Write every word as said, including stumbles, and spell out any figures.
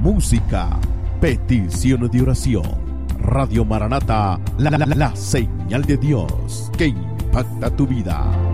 música, peticiones de oración. Radio Maranata, la, la, la, la señal de Dios que impacta tu vida.